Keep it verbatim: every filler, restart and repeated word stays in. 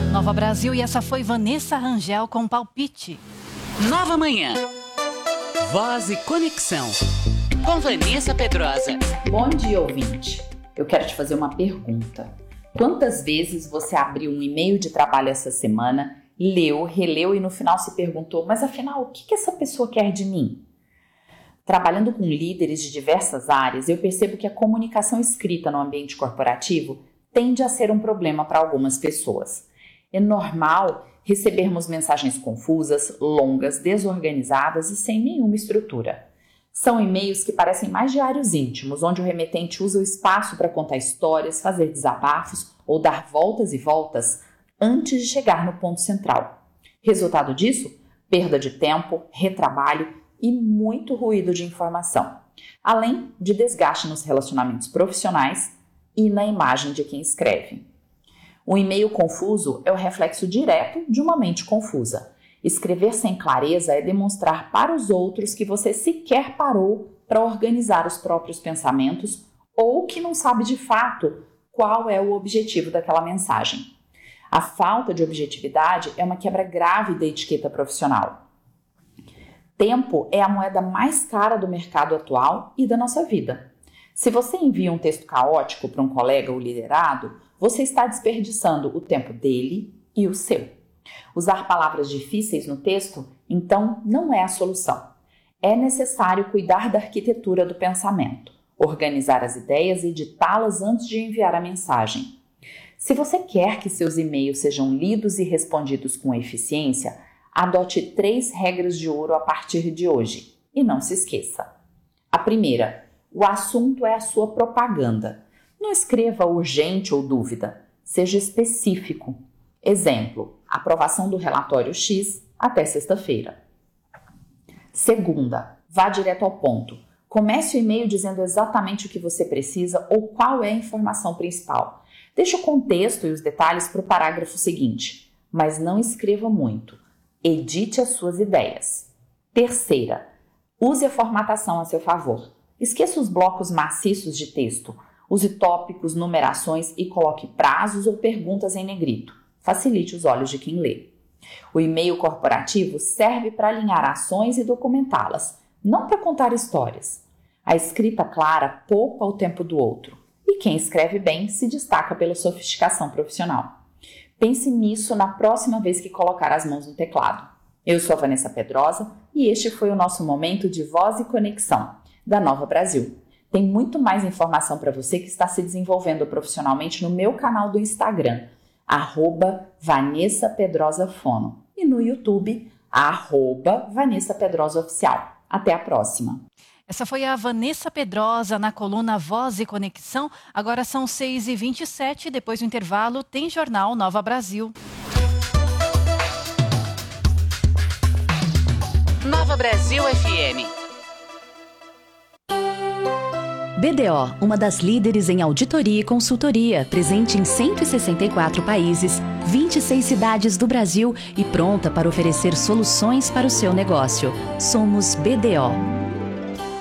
Nova Brasil, e essa foi Vanessa Rangel com Palpite. Nova Manhã. Voz e Conexão. Com Vanessa Pedrosa. Bom dia, ouvinte. Eu quero te fazer uma pergunta. Quantas vezes você abriu um e-mail de trabalho essa semana, leu, releu e no final se perguntou, mas afinal, o que que essa pessoa quer de mim? Trabalhando com líderes de diversas áreas, eu percebo que a comunicação escrita no ambiente corporativo tende a ser um problema para algumas pessoas. É normal recebermos mensagens confusas, longas, desorganizadas e sem nenhuma estrutura. São e-mails que parecem mais diários íntimos, onde o remetente usa o espaço para contar histórias, fazer desabafos ou dar voltas e voltas antes de chegar no ponto central. Resultado disso? Perda de tempo, retrabalho e muito ruído de informação, além de desgaste nos relacionamentos profissionais e na imagem de quem escreve. Um e-mail confuso é o reflexo direto de uma mente confusa. Escrever sem clareza é demonstrar para os outros que você sequer parou para organizar os próprios pensamentos ou que não sabe de fato qual é o objetivo daquela mensagem. A falta de objetividade é uma quebra grave da etiqueta profissional. Tempo é a moeda mais cara do mercado atual e da nossa vida. Se você envia um texto caótico para um colega ou liderado, você está desperdiçando o tempo dele e o seu. Usar palavras difíceis no texto, então, não é a solução. É necessário cuidar da arquitetura do pensamento, organizar as ideias e editá-las antes de enviar a mensagem. Se você quer que seus e-mails sejam lidos e respondidos com eficiência, adote três regras de ouro a partir de hoje. E não se esqueça. A primeira, o assunto é a sua propaganda. Não escreva urgente ou dúvida. Seja específico. Exemplo, aprovação do relatório X até sexta-feira. Segunda, vá direto ao ponto. Comece o e-mail dizendo exatamente o que você precisa ou qual é a informação principal. Deixe o contexto e os detalhes para o parágrafo seguinte, mas não escreva muito. Edite as suas ideias. Terceira, use a formatação a seu favor. Esqueça os blocos maciços de texto. Use tópicos, numerações e coloque prazos ou perguntas em negrito. Facilite os olhos de quem lê. O e-mail corporativo serve para alinhar ações e documentá-las, não para contar histórias. A escrita clara poupa o tempo do outro. E quem escreve bem se destaca pela sofisticação profissional. Pense nisso na próxima vez que colocar as mãos no teclado. Eu sou a Vanessa Pedrosa e este foi o nosso momento de Voz e Conexão, da Nova Brasil. Tem muito mais informação para você que está se desenvolvendo profissionalmente no meu canal do Instagram, arroba Vanessa Pedrosa Fono, e no YouTube, arroba Vanessa Pedrosa Oficial. Até a próxima! Essa foi a Vanessa Pedrosa na coluna Voz e Conexão. Agora são seis e vinte e sete, depois do intervalo tem Jornal Nova Brasil. Nova Brasil F M. B D O, uma das líderes em auditoria e consultoria, presente em cento e sessenta e quatro países, vinte e seis cidades do Brasil e pronta para oferecer soluções para o seu negócio. Somos B D O.